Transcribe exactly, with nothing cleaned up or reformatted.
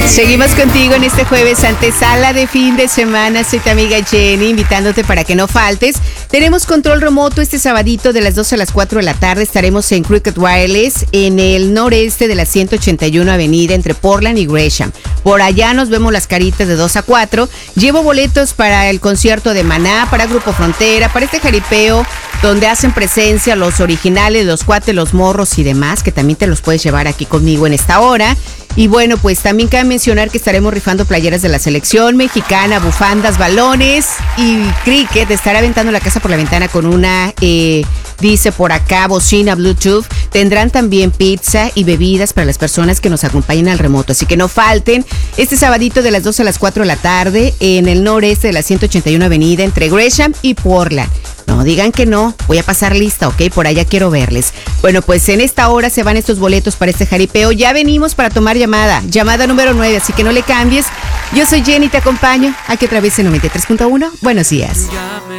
Seguimos contigo en este jueves antesala de fin de semana. Soy tu amiga Jenny, invitándote para que no faltes. Tenemos control remoto este sabadito de las dos a las cuatro de la tarde. Estaremos en Cricket Wireless, en el noreste de la ciento ochenta y uno Avenida, entre Portland y Gresham. Por allá nos vemos las caritas de dos a cuatro. Llevo boletos para el concierto de Maná, para Grupo Frontera, para este jaripeo donde hacen presencia los originales, los cuates, los morros y demás, que también te los puedes llevar aquí conmigo en esta hora. Y bueno, pues también cabe mencionar que estaremos rifando playeras de la selección mexicana, bufandas, balones y cricket. Estará aventando la casa por la ventana con una, eh, dice por acá, bocina Bluetooth. Tendrán también pizza y bebidas para las personas que nos acompañen al remoto. Así que no falten este sabadito de las dos a las cuatro de la tarde en el noreste de la ciento ochenta y uno Avenida, entre Gresham y Portland. No digan que no, voy a pasar lista, ¿ok? Por allá quiero verles. Bueno, pues en esta hora se van estos boletos para este jaripeo. Ya venimos para tomar llamada, llamada número nueve, así que no le cambies. Yo soy Jenny, te acompaño aquí a través de noventa y tres punto uno. Buenos días.